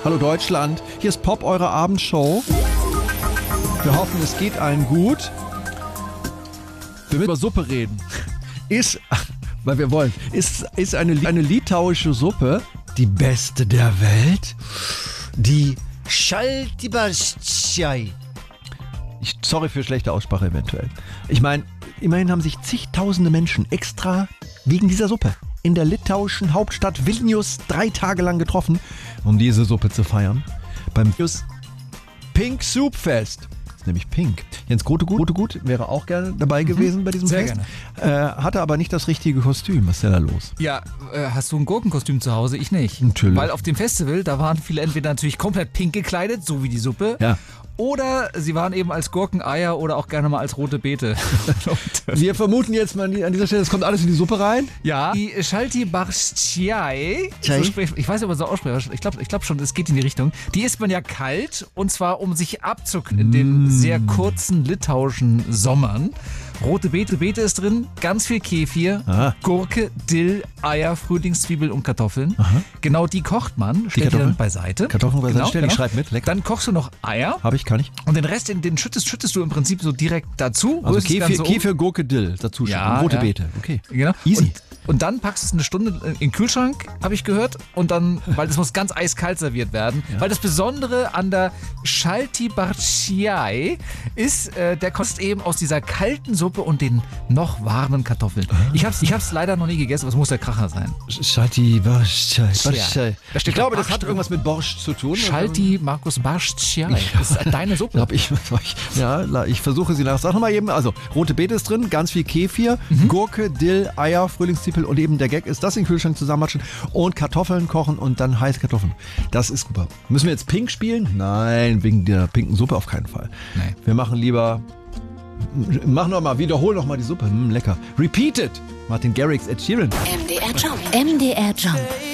Hallo Deutschland, hier ist Pop, eure Abendshow. Wir hoffen, es geht allen gut. Wir müssen über Suppe reden. Weil wir wollen, ist eine litauische Suppe die beste der Welt? Die Schaltibarschai. Sorry für schlechte Aussprache eventuell. Ich meine, immerhin haben sich zigtausende Menschen extra wegen dieser Suppe in der litauischen Hauptstadt Vilnius 3 Tage lang getroffen, um diese Suppe zu feiern. Beim Pink Soup Fest. Das ist nämlich pink. Jens Grotegut wäre auch gerne dabei gewesen bei diesem Sehr Fest. Hatte aber nicht das richtige Kostüm. Was ist denn da los? Ja, hast du ein Gurkenkostüm zu Hause? Ich nicht. Natürlich. Weil auf dem Festival, da waren viele entweder natürlich komplett pink gekleidet, so wie die Suppe. Ja. Oder sie waren eben als Gurkeneier oder auch gerne mal als rote Beete. Wir vermuten jetzt mal an dieser Stelle, es kommt alles in die Suppe rein. Ja. Die Schaltibarschai, so ich weiß nicht, ob man so ausspricht, ich glaube schon, es geht in die Richtung. Die isst man ja kalt und zwar um sich abzukühlen in den sehr kurzen litauischen Sommern. Rote Beete ist drin, ganz viel Kefir, Gurke, Dill, Eier, Frühlingszwiebeln und Kartoffeln. Aha. Genau die kocht man, stellt die dann beiseite. Kartoffeln beiseite stellen, ich schreibe mit, lecker. Dann kochst du noch Eier. Habe ich, kann ich. Und den Rest, den schüttest du im Prinzip so direkt dazu. Also Kefir, Gurke, Dill dazu. Ja, rote Beete, okay. Genau. Easy. Und dann packst du es eine Stunde in den Kühlschrank, habe ich gehört. Und dann, weil das muss ganz eiskalt serviert werden. Ja. Weil das Besondere an der Schaltibarschai ist, der kommt eben aus dieser kalten Suppe und den noch warmen Kartoffeln. Ich hab's leider noch nie gegessen, aber es muss der Kracher sein. Schaltibarschai. Ich glaube, das hat irgendwas mit Borscht zu tun. Schaltibarschai. Das ist deine Suppe. Ich versuche sie nach. Sag nochmal eben. Also, rote Beete ist drin, ganz viel Kefir, Gurke, Dill, Eier, Frühlingszwiebeln und eben der Gag ist, das in den Kühlschrank zusammenmatschen und Kartoffeln kochen und dann heiße Kartoffeln. Das ist super. Müssen wir jetzt pink spielen? Nein, wegen der pinken Suppe auf keinen Fall. Nee. Wir machen lieber, wiederhol noch mal die Suppe. Lecker. Repeat it. Martin Garrix, Ed Sheeran. MDR Jump.